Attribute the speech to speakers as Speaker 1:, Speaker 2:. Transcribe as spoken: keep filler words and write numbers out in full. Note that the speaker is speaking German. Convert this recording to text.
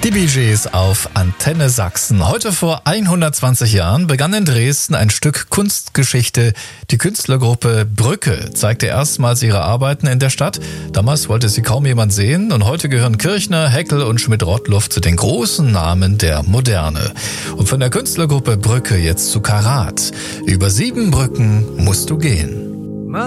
Speaker 1: Die Bee Gees auf Antenne Sachsen. Heute vor hundertzwanzig Jahren begann in Dresden ein Stück Kunstgeschichte. Die Künstlergruppe Brücke zeigte erstmals ihre Arbeiten in der Stadt. Damals wollte sie kaum jemand sehen und heute gehören Kirchner, Heckel und Schmidt-Rottluff zu den großen Namen der Moderne. Und von der Künstlergruppe Brücke jetzt zu Karat. Über sieben Brücken musst du gehen.